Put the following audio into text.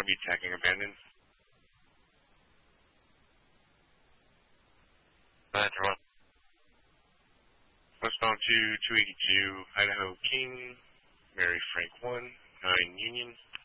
I'll be tagging abandoned. Roger. Westbound to 282 Idaho King, Mary Frank 1, 9 Union.